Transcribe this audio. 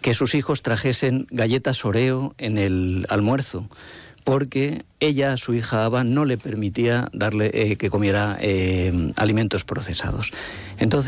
que sus hijos trajesen galletas Oreo en el almuerzo, porque ella, su hija Ava, no le permitía darle que comiera alimentos procesados. Entonces